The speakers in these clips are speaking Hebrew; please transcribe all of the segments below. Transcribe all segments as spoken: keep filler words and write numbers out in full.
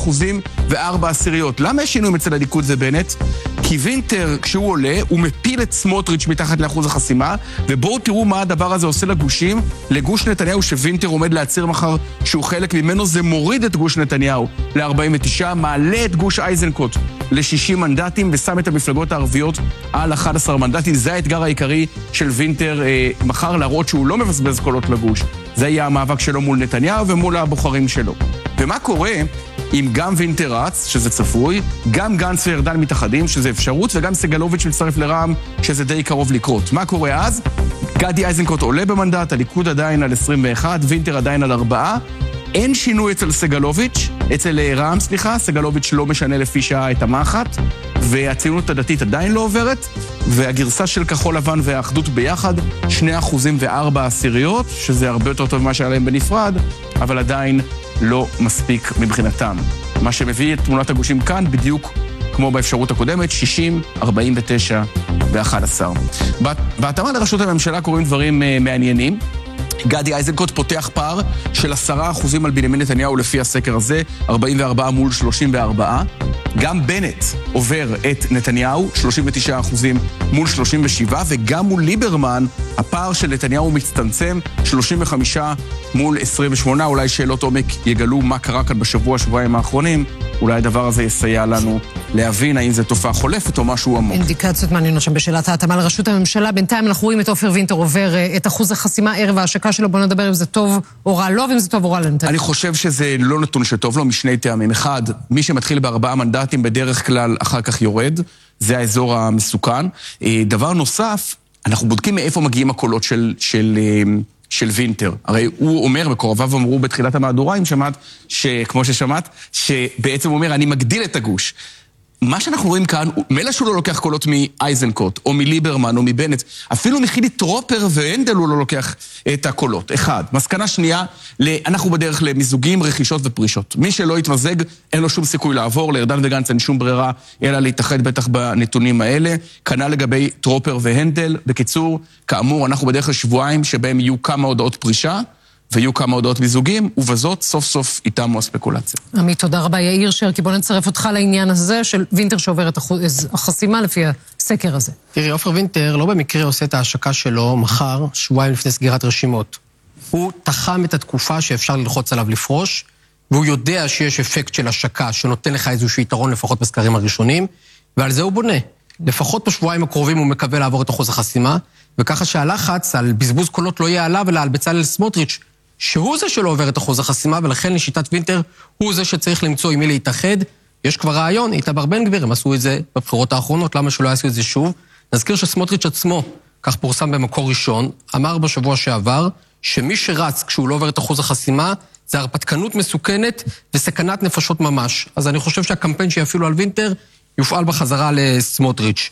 אחוזים וארבע עשיריות. למה יש שינויים אצל הליכוד ובנט? כי וינטר, כשהוא עולה, הוא מפיל את סמוטריץ' מתחת לאחוז החסימה, ובואו תראו מה הדבר הזה עושה לגושים. לגוש נתניהו שווינטר עומד להצהיר מחר שהוא חלק ממנו, זה מוריד את גוש נתניהו ל-ארבעים ותשע, מעלה את גוש איזנקוט ל-שישים מנדטים, ושם את המפלגות הערביות על אחד עשר מנדטים. זה האתגר העיקרי של וינטר אה, מחר, להראות שהוא לא מבזבז קולות לגוש. זה יהיה המאבק שלו מול נתניהו ומול הבוחרים שלו. ומה קורה אם גם וינטר רץ, שזה צפוי, גם גנץ וארדן מתאחדים, שזה אפשרות, וגם סגלוביץ' מצטרף לרע"מ, שזה די קרוב לקרות. מה קורה אז? גדי איזנקוט עולה במנדט, הליכוד עדיין על עשרים ואחת, וינטר עדיין על ארבעה. אין שינוי אצל סגלוביץ', אצל רע"מ, סליחה, סגלוביץ' לא משנה לפי שעה את המחט, והציונות הדתית עדיין לא עוברת, והגרסה של כחול לבן והאחדות ביחד, שני אחוזים וארבע עשיריות, שזה הרבה יותר טוב ממה שהיה להם בנפרד, אבל עדיין לא מספיק מבחינתם. מה שמביא את תמונת הגושים כאן, בדיוק כמו באפשרות הקודמת, שישים, ארבעים ותשע ו-אחת עשרה. בהתאמה לראשות הממשלה קוראים דברים מעניינים. גדי איזנקוט פותח פער של עשרה אחוזים על בנימין נתניהו לפי הסקר הזה, ארבעים וארבע מול שלושים וארבע. גם בנט עובר את נתניהו, שלושים ותשעה אחוזים מול שלושים ושבע, וגם מול ליברמן, הפער של נתניהו מצטמצם, שלושים וחמישה מול עשרים ושמונה. אולי שאלות עומק יגלו מה קרה כאן בשבוע, שבועיים האחרונים. אולי הדבר הזה יסייע לנו להבין האם זו תופעה חולפת או משהו עמוק. אינדיקציות מעניינות שם בשאלת ההתאמה לראשות הממשלה. בינתיים אנחנו רואים את עופר וינטר עובר את אחוז החסימה ערב ההשקה שלו. בוא נדבר אם זה טוב או רע, לא ואם זה טוב או רע לנתניהו. אני חושב שזה לא נתון שטוב לו משני טעמים. אחד, מי שמתחיל בארבעה מנדטים בדרך כלל אחר כך יורד. זה האזור המסוכן. דבר נוסף, אנחנו בודקים מאיפה מגיעים הקולות של, של, של וינטר. הרי הוא אומר, מקורביו אמרו בתחילת המהדורה, אם שמעת, שכמו ששמעת, שבעצם הוא אומר, אני מגדיל את הגוש. מה שאנחנו רואים כאן, מילא שהוא לא לוקח קולות מאייזנקוט, או מליברמן, או מבנט, אפילו מחילי טרופר והנדל הוא לא לוקח את הקולות. אחד. מסקנה שנייה, אנחנו בדרך למיזוגים, רכישות ופרישות. מי שלא יתמזג, אין לו שום סיכוי לעבור, לארדן וגנץ אין שום ברירה, אלא להתאחד בטח בנתונים האלה. כנ"ל לגבי טרופר והנדל. בקיצור, כאמור, אנחנו בדרך לשבועיים שבהם יהיו כמה הודעות פרישה, ויהיו כמה הודעות מיזוגים, ובזאת סוף סוף איתנו הספקולציה. עמית, תודה רבה. יאיר שרקי, בוא נצרף אותך לעניין הזה של וינטר שעובר את החסימה לפי הסקר הזה. תראי, עופר וינטר לא במקרה עושה את ההשקה שלו מחר, שבועיים לפני סגירת רשימות. הוא תחם את התקופה שאפשר ללחוץ עליו לפרוש, והוא יודע שיש אפקט של השקה שנותן לך איזשהו יתרון לפחות בסקרים הראשונים, ועל זה הוא בונה. לפחות בשבועיים הקרובים הוא מקווה לעבור את אחוז החסימה, וככה שהלחץ על בזבוז קולות לא יהיה עליו, אלא על בצלאל סמוטריץ', שהוא זה שלא עובר את אחוז החסימה, ולכן לשיטת וינטר הוא זה שצריך למצוא עם מי להתאחד. יש כבר רעיון, איתמר בן גביר, הם עשו את זה בבחירות האחרונות, למה שלא יעשו את זה שוב? נזכיר שסמוטריץ' עצמו, כך פורסם במקור ראשון, אמר בשבוע שעבר, שמי שרץ כשהוא לא עובר את אחוז החסימה, זה הרפתקנות מסוכנת וסכנת נפשות ממש. אז אני חושב שהקמפיין שיפעילו על וינטר יופעל בחזרה לסמוטריץ'.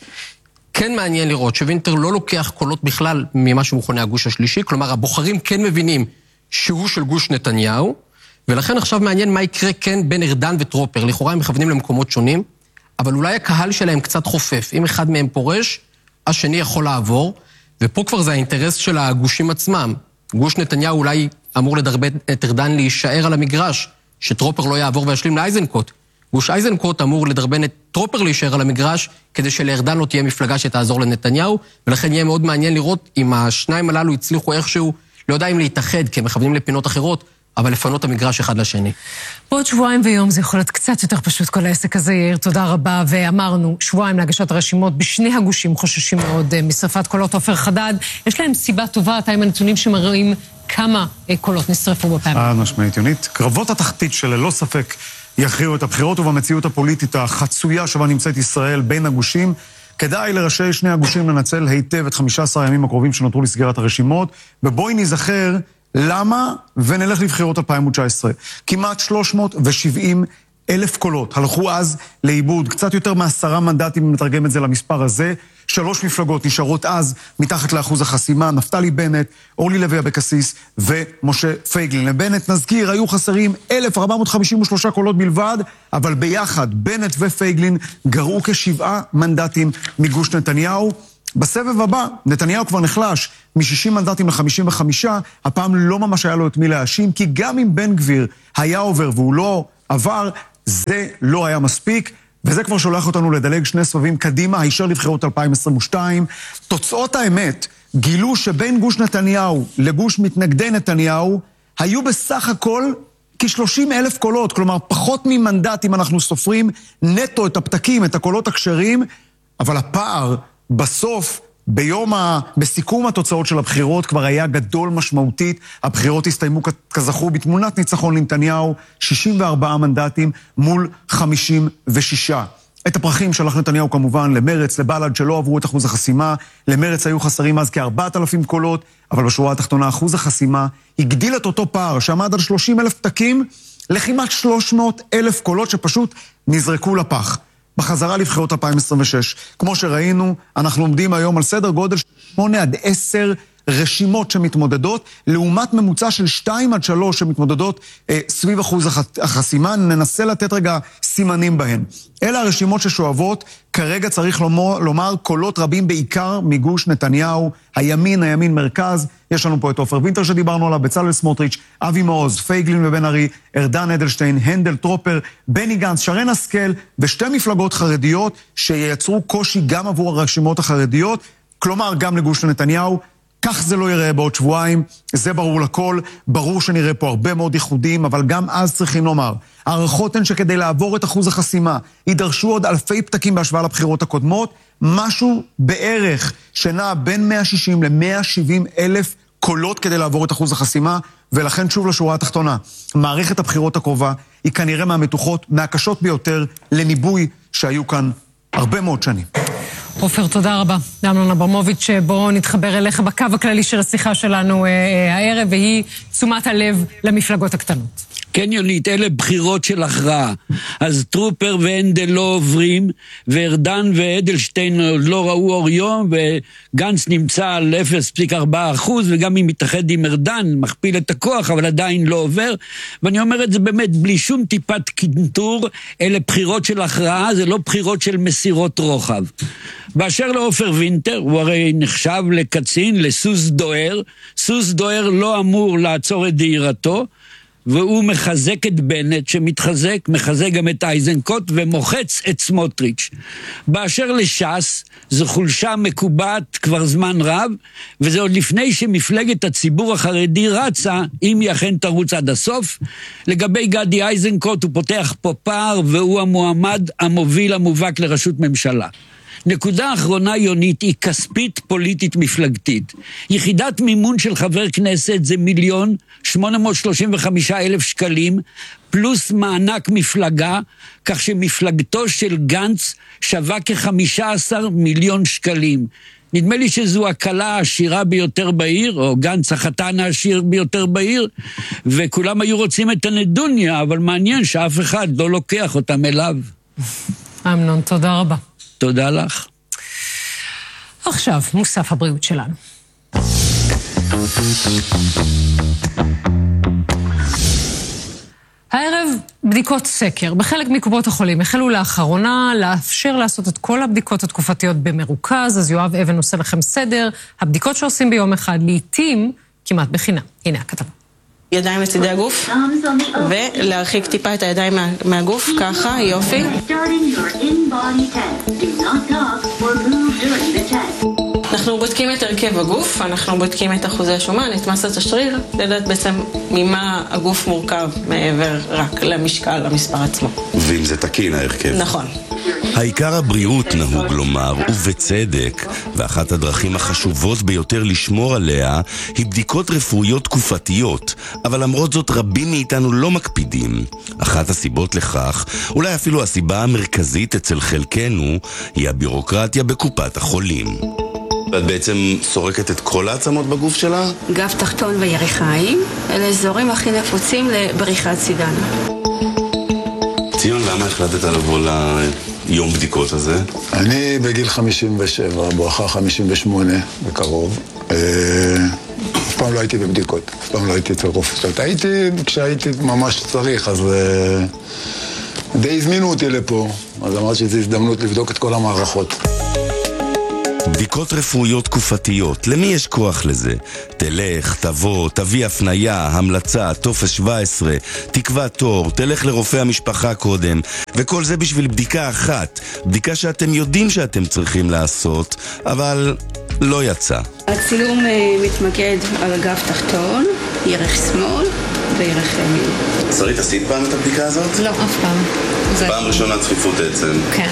כן מעניין לראות שווינטר לא לוקח קולות בכלל ממה שמכונה הגוש השלישי, כלומר הבוחרים כן מבינים שהוא של גוש נתניהו, ולכן עכשיו מעניין מה יקרה כן בין ארדן וטרופר. לכאורה הם מכוונים למקומות שונים, אבל אולי הקהל שלהם קצת חופף. אם אחד מהם פורש, השני יכול לעבור, ופה כבר זה האינטרס של הגושים עצמם. גוש נתניהו אולי אמור לדרבן את ארדן להישאר על המגרש, שטרופר לא יעבור וישלים לאייזנקוט. גוש איזנקוט אמור לדרבן את טרופר להישאר על המגרש, כדי שלארדן לא תהיה מפלגה שתעזור לנתניהו, ולכן יהיה מאוד מעניין לראות אם השניים הללו הצליחו איכשהו, לא יודע אם להתאחד, כי הם מכוונים לפינות אחרות, אבל לפנות המגרש אחד לשני. בעוד שבועיים ויום זה יכול להיות קצת יותר פשוט כל העסק הזה, יאיר, תודה רבה, ואמרנו, שבועיים להגשת הרשימות, בשני הגושים חוששים מאוד משרפת קולות. עופר חדד, יש להם סיבה טובה, אתה עם הנתונים שמראים כמה קולות נשרפו בפעם. אה, משמעית, יונית. קרבות התחתית שללא ספק יכריעו את הבחירות, ובמציאות הפוליטית החצויה שבה נמצאת ישראל בין הגושים, כדאי לראשי שני הגושים לנצל היטב את חמישה עשר הימים הקרובים שנותרו לסגירת הרשימות, ובואי נזכר למה ונלך לבחירות אלפיים תשע עשרה. כמעט שלוש מאות ושבעים אלף קולות הלכו אז לאיבוד, קצת יותר מעשרה מנדטים, אם נתרגם את זה למספר הזה. שלוש מפלגות נשארות אז מתחת לאחוז החסימה, נפתלי בנט, אורלי לוי אבקסיס ומשה פייגלין. לבנט, נזכיר, היו חסרים אלף ארבע מאות חמישים ושלושה קולות בלבד, אבל ביחד בנט ופייגלין גרעו כשבעה מנדטים מגוש נתניהו. בסבב הבא, נתניהו כבר נחלש מ-שישים מנדטים ל-חמישים וחמישה, הפעם לא ממש היה לו את מי להאשים, כי גם אם בן גביר היה עובר והוא לא עבר, זה לא היה מספיק, וזה כבר שולח אותנו לדלג שני סבבים קדימה, הישר לבחירות אלפיים עשרים ושתיים. תוצאות האמת גילו שבין גוש נתניהו לגוש מתנגדי נתניהו, היו בסך הכל כ-שלושים אלף קולות, כלומר פחות ממנדט אם אנחנו סופרים נטו את הפתקים, את הקולות הכשרים, אבל הפער בסוף, ביום ה... בסיכום התוצאות של הבחירות כבר היה גדול משמעותית. הבחירות הסתיימו כזכו בתמונת ניצחון לנתניהו, שישים וארבעה מנדטים מול חמישים ושש. את הפרחים שלח נתניהו כמובן למרץ, לבל"ד שלא עברו את אחוז החסימה. למרץ היו חסרים אז כ-ארבעת אלפים קולות, אבל בשורה התחתונה אחוז החסימה הגדיל את אותו פער שעמד על שלושים אלף פתקים לכמעט שלוש מאות אלף קולות שפשוט נזרקו לפח. בחזרה לבחירות אלפיים עשרים ושש. כמו שראינו, אנחנו עומדים היום על סדר גודל שמונה עד עשר רשימות שמתמודדות, לעומת ממוצע של שתיים עד שלוש שמתמודדות אה, סביב אחוז הח... החסימה. ננסה לתת רגע סימנים בהן. אלה הרשימות ששואבות, כרגע צריך לומר, לומר קולות רבים בעיקר מגוש נתניהו, הימין, הימין מרכז. יש לנו פה את עופר וינטר שדיברנו עליו, בצלאל סמוטריץ', אבי מעוז, פייגלין ובן ארי, ארדן אדלשטיין, הנדל טרופר, בני גנץ, שרן השכל, ושתי מפלגות חרדיות שייצרו קושי גם עבור הרשימות החרדיות, כלומר גם לגוש נתניהו. כך זה לא יראה בעוד שבועיים, זה ברור לכל, ברור שנראה פה הרבה מאוד ייחודים, אבל גם אז צריכים לומר, הערכות הן שכדי לעבור את אחוז החסימה, יידרשו עוד אלפי פתקים בהשוואה לבחירות הקודמות, משהו בערך שנע בין מאה ושישים ל-מאה ושבעים אלף קולות כדי לעבור את אחוז החסימה, ולכן שוב לשורה התחתונה, מערכת הבחירות הקרובה היא כנראה מהמתוחות, מהקשות ביותר לניבוי שהיו כאן הרבה מאוד שנים. עופר, תודה רבה. אמנון אברמוביץ', בואו נתחבר אליך בקו הכללי של השיחה שלנו אה, הערב, והיא תשומת הלב למפלגות הקטנות. כן, יונית, אלה בחירות של הכרעה. אז טרופר והנדל לא עוברים, וארדן ואדלשטיין לא ראו אור יום, וגנץ נמצא על אפס נקודה ארבע אחוז, וגם אם מתאחד עם ארדן, מכפיל את הכוח, אבל עדיין לא עובר. ואני אומר את זה באמת בלי שום טיפת קנטור, אלה בחירות של הכרעה, זה לא בחירות של מסירות רוחב. באשר לעופר וינטר, הוא הרי נחשב לקצין, לסוס דוהר. סוס דוהר לא אמור לעצור את דהירתו, והוא מחזק את בנט שמתחזק, מחזק גם את אייזנקוט ומוחץ את סמוטריץ'. באשר לש"ס, זו חולשה מקובעת כבר זמן רב, וזה עוד לפני שמפלגת הציבור החרדי רצה, אם היא אכן תרוץ עד הסוף. לגבי גדי אייזנקוט, הוא פותח פה פער, והוא המועמד המוביל המובהק לראשות ממשלה. נקודה אחרונה, יונית, היא כספית פוליטית מפלגתית. יחידת מימון של חבר כנסת זה מיליון שמונה מאות שלושים וחמישה אלף שקלים, פלוס מענק מפלגה, כך שמפלגתו של גנץ שווה כ-חמישה עשר מיליון שקלים. נדמה לי שזו הקלה העשירה ביותר בעיר, או גנץ החתן העשיר ביותר בעיר, וכולם היו רוצים את הנדוניה, אבל מעניין שאף אחד לא לוקח אותם אליו. אמנון, תודה רבה. תודה לך. עכשיו, מוסף הבריאות שלנו. הערב בדיקות סקר. בחלק מקופות החולים החלו לאחרונה לאפשר לעשות את כל הבדיקות התקופתיות במרוכז, אז יואב אבן עושה לכם סדר. הבדיקות שעושים ביום אחד לעתים כמעט בחינם. הנה הכתבה. ידיים לצידי הגוף, ולהרחיק טיפה את הידיים מה, מהגוף, ככה, יופי. אנחנו בודקים את הרכב הגוף, אנחנו בודקים את אחוזי השומן, את מסת השריר, לדעת בעצם ממה הגוף מורכב מעבר רק למשקל, למספר עצמו. ואם זה תקין ההרכב. נכון. העיקר הבריאות נהוג לומר, ובצדק, ואחת הדרכים החשובות ביותר לשמור עליה היא בדיקות רפואיות תקופתיות, אבל למרות זאת רבים מאיתנו לא מקפידים. אחת הסיבות לכך, אולי אפילו הסיבה המרכזית אצל חלקנו, היא הבירוקרטיה בקופת החולים. ואת בעצם סורקת את כל העצמות בגוף שלה? גב תחתון וירכיים, אלה אזורים הכי נפוצים לבריחת סידנה. ציון, למה החלטת לבוא ליום בדיקות הזה? אני בגיל חמישים ושבע, בואכה חמישים ושמונה בקרוב. אף פעם לא הייתי בבדיקות, אף פעם לא הייתי אצל רופא. הייתי, כשהייתי ממש צריך, אז די הזמינו אותי לפה. אז אמרתי שזו הזדמנות לבדוק את כל המערכות. בדיקות רפואיות תקופתיות, למי יש כוח לזה? תלך, תבוא, תביא הפניה, המלצה, טופס שבע עשרה, תקבע תור, תלך לרופא המשפחה קודם, וכל זה בשביל בדיקה אחת, בדיקה שאתם יודעים שאתם צריכים לעשות, אבל לא יצא. הצילום מתמקד על הגב תחתון, ירך שמאל וירך ימין. שרית, עשית פעם את הבדיקה הזאת? לא, אף פעם. פעם ראשונה צפיפות עצם. כן.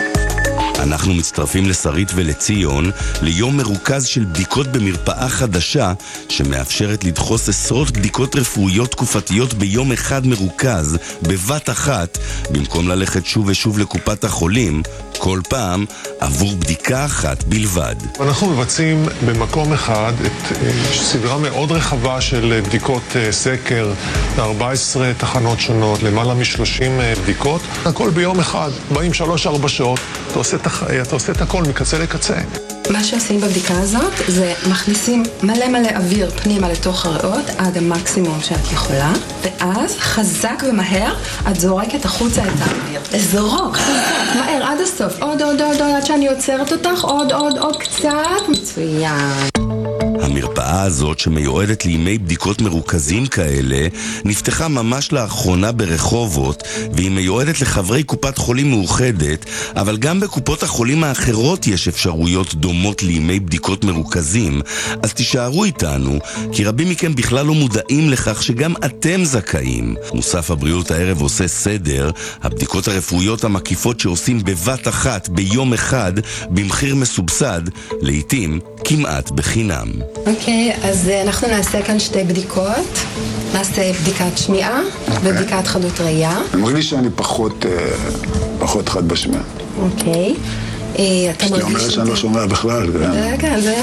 אנחנו מצטרפים לשרית ולציון ליום מרוכז של בדיקות במרפאה חדשה שמאפשרת לדחוס עשרות בדיקות רפואיות תקופתיות ביום אחד מרוכז, בבת אחת, במקום ללכת שוב ושוב לקופת החולים, כל פעם עבור בדיקה אחת בלבד. אנחנו מבצעים במקום אחד את סדרה מאוד רחבה של בדיקות סקר, ארבע עשרה תחנות שונות, למעלה מ-שלושים בדיקות, הכל ביום אחד, באים שלוש ארבע שעות, אתה עושה, אתה עושה את הכל מקצה לקצה. מה שעושים בבדיקה הזאת זה מכניסים מלא מלא אוויר פנימה לתוך הריאות עד המקסימום שאת יכולה, ואז חזק ומהר את זורקת החוצה את האוויר. זורק, חזק, מהר עד הסוף, עוד עוד עוד עוד עד שאני עוצרת אותך, עוד עוד עוד קצת, מצוין. המרפאה הזאת שמיועדת לימי בדיקות מרוכזים כאלה נפתחה ממש לאחרונה ברחובות, והיא מיועדת לחברי קופת חולים מאוחדת, אבל גם בקופות החולים האחרות יש אפשרויות דומות לימי בדיקות מרוכזים. אז תישארו איתנו, כי רבים מכם בכלל לא מודעים לכך שגם אתם זכאים. מוסף הבריאות הערב עושה סדר, הבדיקות הרפואיות המקיפות שעושים בבת אחת ביום אחד במחיר מסובסד, לעתים כמעט בחינם. אוקיי, okay, אז אנחנו נעשה כאן שתי בדיקות. נעשה בדיקת שמיעה okay. ובדיקת חדות ראייה. אני מרגיש שאני פחות, פחות חד בשמיעה. אוקיי. Okay. אתה מרגיש... אני אומרת שאני לא שומע בכלל. זה, כן, זה...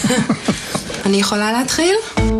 אני יכולה להתחיל?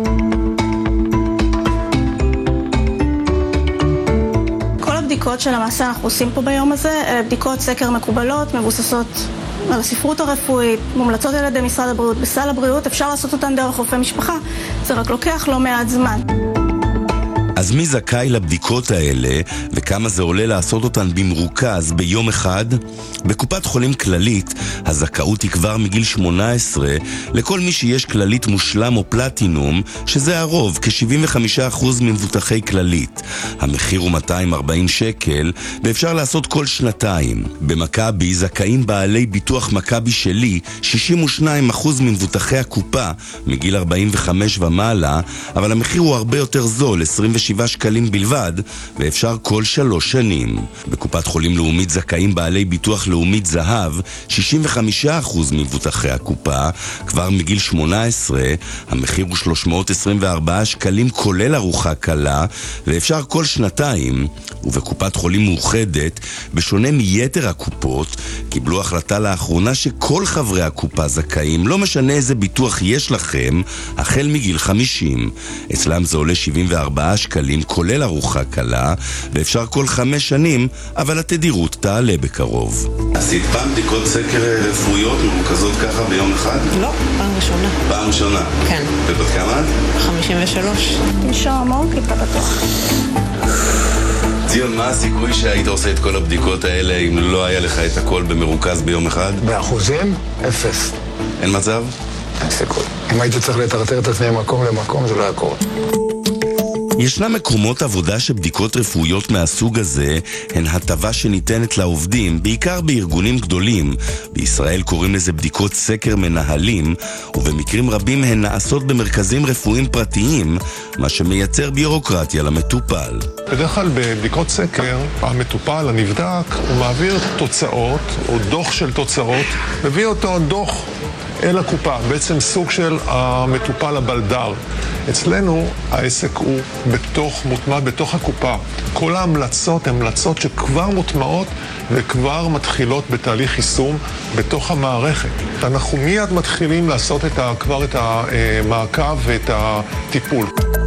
כל הבדיקות שלמעשה אנחנו עושים פה ביום הזה, בדיקות סקר מקובלות, מבוססות על הספרות הרפואית, מומלצות על ידי משרד הבריאות, בסל הבריאות, אפשר לעשות אותן דרך רופא משפחה, זה רק לוקח לא מעט זמן. אז מי זכאי לבדיקות האלה, וכמה זה עולה לעשות אותן במרוכז ביום אחד? בקופת חולים כללית, הזכאות היא כבר מגיל שמונה עשרה, לכל מי שיש כללית מושלם או פלטינום, שזה הרוב, כ-שבעים וחמישה אחוז ממבוטחי כללית. המחיר הוא מאתיים וארבעים שקל, ואפשר לעשות כל שנתיים. במכבי זכאים בעלי ביטוח מכבי שלי, שישים ושניים אחוז ממבוטחי הקופה, מגיל ארבעים וחמש ומעלה, אבל המחיר הוא הרבה יותר זול, עשרים ושבעה שקלים בלבד, ואפשר כל שלוש שנים. בקופת חולים לאומית זכאים בעלי ביטוח לאומית זהב, שישים וחמישה אחוז מבוטחי הקופה, כבר מגיל שמונה עשרה, המחיר הוא שלוש מאות עשרים וארבעה שקלים כולל ארוחה קלה, ואפשר כל שנתיים. ובקופת חולים מאוחדת, בשונה מיתר הקופות, קיבלו החלטה לאחרונה שכל חברי הקופה זכאים, לא משנה איזה ביטוח יש לכם, החל מגיל חמישים. אצלם זה עולה שבעים וארבעה שקלים כולל ארוחה קלה, ואפשר כל חמש שנים, אבל התדירות תעלה בקרוב. עשית פעם בדיקות סקר רפואיות מרוכזות ככה ביום אחד? לא, פעם ראשונה. פעם ראשונה? כן. ובת כמה? חמישים ושלוש. תנשום עמוק, איתה בטוח. ציון, מה הסיכוי שהיית עושה את כל הבדיקות האלה אם לא היה לך את הכל במרוכז ביום אחד? באחוזים? אפס. אין מצב? אין סיכוי. אם הייתי צריך לטרטר את עצמי ממקום למקום, זה לא היה קורה. ישנם מקומות עבודה שבדיקות רפואיות מהסוג הזה הן הטבה שניתנת לעובדים, בעיקר בארגונים גדולים. בישראל קוראים לזה בדיקות סקר מנהלים, ובמקרים רבים הן נעשות במרכזים רפואיים פרטיים, מה שמייצר ביורוקרטיה למטופל. בדרך כלל בבדיקות סקר, המטופל, הנבדק, הוא מעביר תוצאות או דוח של תוצאות, מביא אותו דוח אל הקופה, בעצם סוג של המטופל הבלדר. אצלנו העסק הוא בתוך, מוטמע בתוך הקופה. כל ההמלצות הן המלצות שכבר מוטמעות וכבר מתחילות בתהליך יישום בתוך המערכת. אנחנו מיד מתחילים לעשות את ה, כבר את המעקב ואת הטיפול.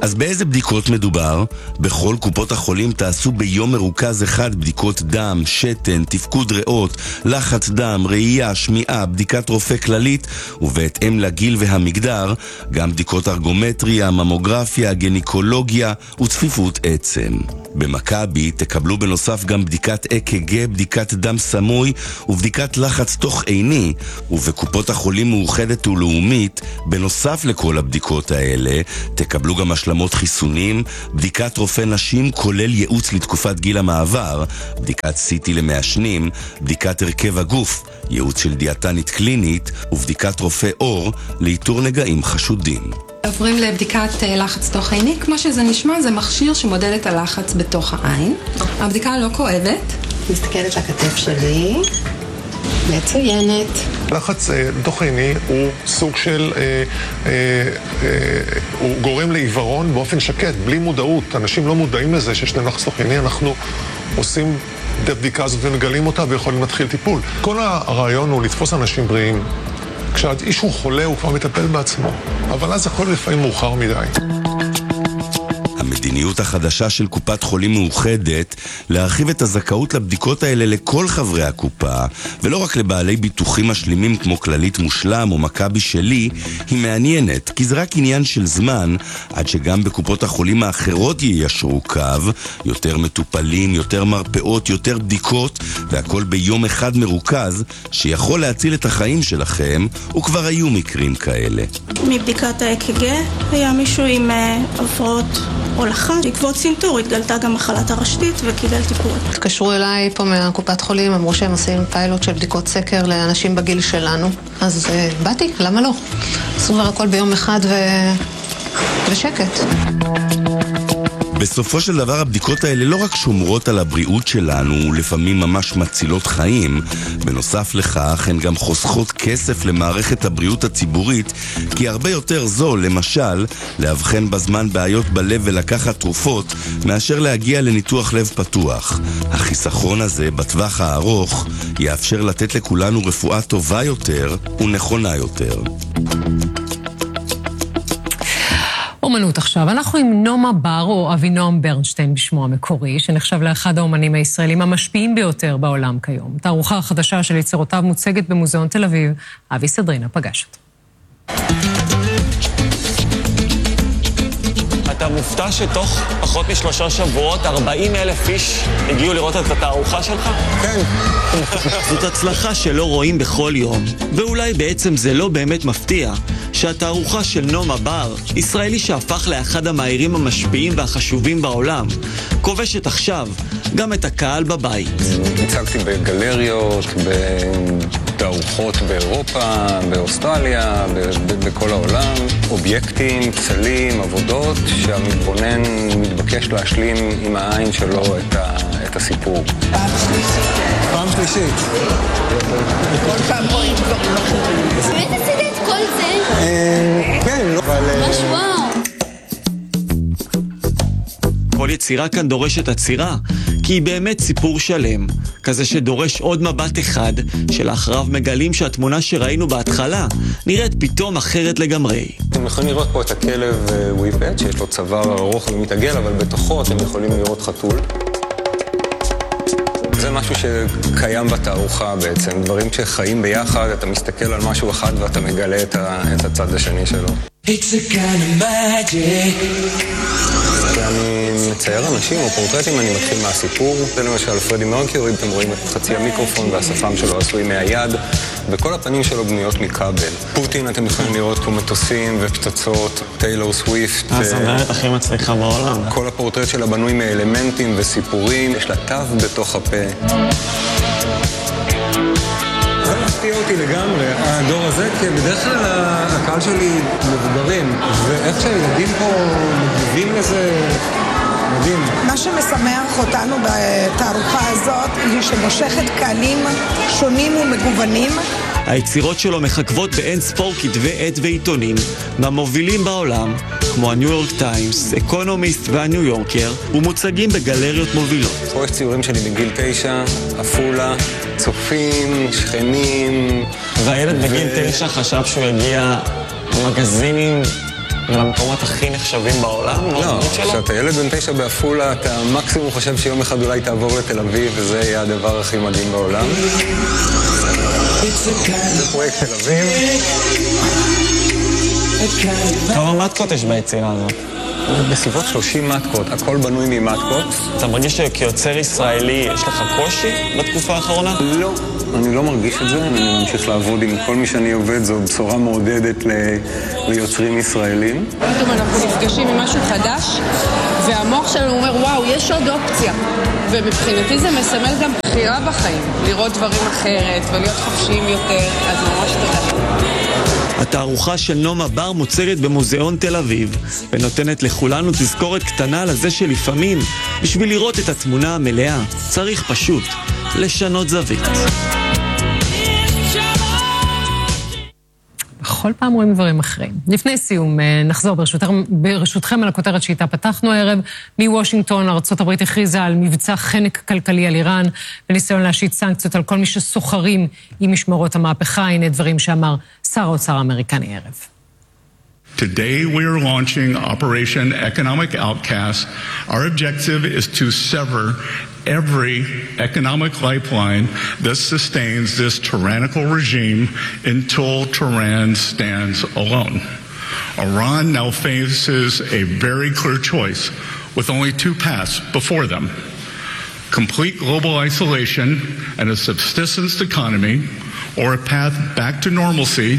אז באיזה בדיקות מדובר? בכל קופות החולים תעשו ביום מרוכז אחד בדיקות דם, שתן, תפקוד ריאות, לחץ דם, ראייה, שמיעה, בדיקת רופא כללית, ובהתאם לגיל והמגדר, גם בדיקות ארגומטריה, ממוגרפיה, גניקולוגיה וצפיפות עצם. במכבי תקבלו בנוסף גם בדיקת אק"ג, בדיקת דם סמוי ובדיקת לחץ תוך עיני, ובקופות החולים מאוחדת ולאומית, בנוסף לכל הבדיקות האלה, תקבלו גם השלמות חיסונים, בדיקת רופא נשים כולל ייעוץ לתקופת גיל המעבר, בדיקת סיטי למעשנים, בדיקת הרכב הגוף, ייעוץ של דיאטנית קלינית ובדיקת רופא אור לאיתור נגעים חשודים. עוברים לבדיקת לחץ תוך עיני. כמו שזה נשמע, זה מכשיר שמודד את הלחץ בתוך העין. הבדיקה לא כואבת. מסתכלת לכתף שלי. מצוינת. לחץ תוך עיני הוא סוג של, אה, אה, אה, הוא גורם לעיוורון באופן שקט, בלי מודעות. אנשים לא מודעים לזה שיש להם לחץ תוך עיני. אנחנו עושים את הבדיקה הזאת ומגלים אותה ויכולים להתחיל טיפול. כל הרעיון הוא לתפוס אנשים בריאים. כשאיש הוא חולה הוא כבר מטפל בעצמו, אבל אז יכול לפעמים מאוחר מדי. המדיניות החדשה של קופת חולים מאוחדת להרחיב את הזכאות לבדיקות האלה לכל חברי הקופה, ולא רק לבעלי ביטוחים משלימים כמו כללית מושלם או מכבי שלי, היא מעניינת, כי זה רק עניין של זמן עד שגם בקופות החולים האחרות יישרו קו, יותר מטופלים, יותר מרפאות, יותר בדיקות, והכל ביום אחד מרוכז שיכול להציל את החיים שלכם, וכבר היו מקרים כאלה. מבדיקת ה-אק"ג היה מישהו עם הפרעות הולכה. בעקבות צנתור התגלתה גם מחלת הרשתית וקיבל טיפול. התקשרו אליי פה מהקופת חולים, אמרו שהם עושים פיילוט של בדיקות סקר לאנשים בגיל שלנו. אז uh, באתי, למה לא? עשו כבר הכל ביום אחד ו... ושקט. בסופו של דבר הבדיקות האלה לא רק שומרות על הבריאות שלנו, לפעמים ממש מצילות חיים, בנוסף לכך הן גם חוסכות כסף למערכת הבריאות הציבורית, כי הרבה יותר זול, למשל, להבחן בזמן בעיות בלב ולקחת תרופות, מאשר להגיע לניתוח לב פתוח. החיסכון הזה, בטווח הארוך, יאפשר לתת לכולנו רפואה טובה יותר ונכונה יותר. אומנות עכשיו. אנחנו עם נומה בר, או אבינועם ברנשטיין בשמו המקורי, שנחשב לאחד האומנים הישראלים המשפיעים ביותר בעולם כיום. תערוכה החדשה של יצירותיו מוצגת במוזיאון תל אביב. אבי סדרינה פגש אותו. אתה מופתע שתוך פחות משלושה שבועות ארבעים אלף איש הגיעו לראות את התערוכה שלך? כן. זאת הצלחה שלא רואים בכל יום, ואולי בעצם זה לא באמת מפתיע שהתערוכה של נומה בר, ישראלי שהפך לאחד המאיירים המשפיעים והחשובים בעולם, כובשת עכשיו גם את הקהל בבית. הצגתי בגלריות, בתערוכות באירופה, באוסטרליה, בכל העולם, אובייקטים, צלים, עבודות שהמתבונן מתבקש להשלים עם העין שלו את, ה, את הסיפור. פעם שלישית. פעם שלישית. כל פעם רואים דברים לא חורים. באמת עשית את כל זה? כן, לא, אבל... ממש וואו. כל יצירה כאן דורשת עצירה, כי היא באמת סיפור שלם, כזה שדורש עוד מבט אחד, שלאחריו מגלים שהתמונה שראינו בהתחלה נראית פתאום אחרת לגמרי. אתם יכולים לראות פה את הכלב וויפט, שיש לו צוואר ארוך ומתעגל, אבל בתוכו אתם יכולים לראות חתול. זה משהו שקיים בתערוכה בעצם, דברים שחיים ביחד, אתה מסתכל על משהו אחד ואתה מגלה את, ה, את הצד השני שלו. It's a kind of magic. כשאני מצייר אנשים או פורטרטים, אני מתחיל מהסיפור. זה למשל פרדי מרקיורי, אתם רואים את חצי המיקרופון והשפם שלו עשוי מהיד, וכל הפנים שלו בנויות מכבל. פוטין אתם יכולים לראות כמו מטוסים ופצצות, טיילור סוויפט. הזמרת הכי מצליחה בעולם. כל הפורטרט שלה בנוי מאלמנטים וסיפורים, יש לה תו בתוך הפה. זה מפתיע אותי לגמרי, הדור הזה, כי בדרך כלל הקהל שלי מבוגרים, ואיך שהילדים פה מגיבים לזה מדהים. מה שמשמח אותנו בתערוכה הזאת היא שמושכת קהלים שונים ומגוונים. היצירות שלו מחכבות באין ספור כתבי עת ועיתונים מהמובילים בעולם, כמו הניו יורק טיימס, אקונומיסט והניו יורקר, ומוצגים בגלריות מובילות. פה יש ציורים שלי בגיל תשע, אפולה, צופים, שכנים. והילד בגיל תשע חשב שהוא יגיע למגזינים ולמקומות הכי נחשבים בעולם? לא, כשאתה ילד בן תשע בעפולה, אתה מקסימום חושב שיום אחד אולי תעבור לתל אביב, וזה יהיה הדבר הכי מדהים בעולם. זה פרויקט תל אביב. כמה מתקות יש ביצירה הזאת? בסביבות שלושים מתקות, הכל בנוי ממתקות. אתה מרגיש שכיוצר ישראלי יש לך קושי בתקופה האחרונה? לא, אני לא מרגיש את זה, אני ממשיך לעבוד עם כל מי שאני עובד, זו בשורה מעודדת ל... ליוצרים ישראלים. פתאום אנחנו נפגשים עם משהו חדש, והמוח שלנו אומר, וואו, יש עוד אופציה. ומבחינתי זה מסמל גם בחירה בחיים, לראות דברים אחרת ולהיות חופשיים יותר, אז ממש תודה. התערוכה של נומה בר מוצגת במוזיאון תל אביב, ונותנת לכולנו תזכורת קטנה לזה שלפעמים, בשביל לראות את התמונה המלאה, צריך פשוט לשנות זווית. בכל פעם רואים דברים אחרים. לפני סיום, נחזור ברשותכם, ברשותכם על הכותרת שאיתה פתחנו הערב. מוושינגטון, ארצות הברית הכריזה על מבצע חנק כלכלי על איראן, וניסיון להשית סנקציות על כל מי שסוחרים עם משמרות המהפכה. הנה דברים שאמר שר האוצר האמריקני הערב. Today we are launching Operation Economic Outcast. Our objective is to sever every economic lifeline that sustains this tyrannical regime until Tehran stands alone. Iran now faces a very clear choice with only two paths before them: complete global isolation and a subsistence economy, or a path back to normalcy.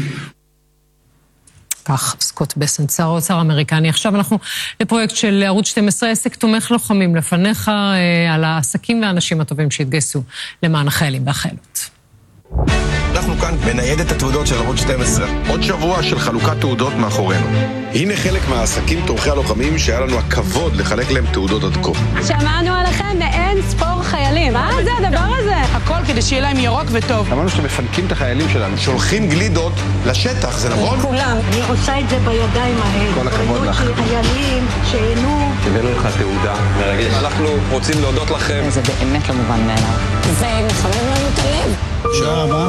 כך, סקוט בסנט, שר האוצר האמריקני. עכשיו אנחנו לפרויקט של ערוץ שתים עשרה, עסק תומך לוחמים לפניך, אה, על העסקים והאנשים הטובים שהתגייסו למען החיילים והחיילות. אנחנו כאן בניידת התעודות של ערוץ שתים עשרה. עוד שבוע של חלוקת תעודות מאחורינו. הנה חלק מהעסקים תומכי הלוחמים שהיה לנו הכבוד לחלק להם תעודות עד כה. שמענו עליכם מאין ספור חיילים. מה זה הדבר הזה? הכל כדי שיהיה להם ירוק וטוב. אמרנו שאתם מפנקים את החיילים שלנו. שולחים גלידות לשטח, זה נכון? כולם. אני עושה את זה בידיים האלה. כל הכבוד לך. חיילים שהנו. הבאנו לך תעודה מרגש. אנחנו רוצים להודות לכם. זה באמת לא מובן מאליו. זה מחמם לנו את הלב. שעה הבאה.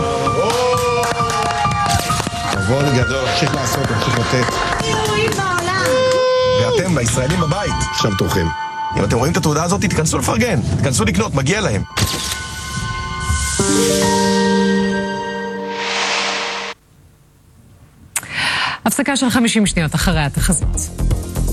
כבוד גדול, תמשיך לעשות, תמשיך לתת. ואתם, הישראלים בבית, עכשיו תורכם. אם אתם רואים את התעודה הזאת, תתכנסו לפרגן, תתכנסו לקנות, מגיע להם. הפסקה של חמישים שניות אחרי התחזית.